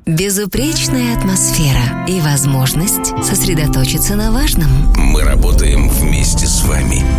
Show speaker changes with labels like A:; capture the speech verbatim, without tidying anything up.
A: Безупречная атмосфера и возможность сосредоточиться на важном.
B: Мы работаем вместе с вами.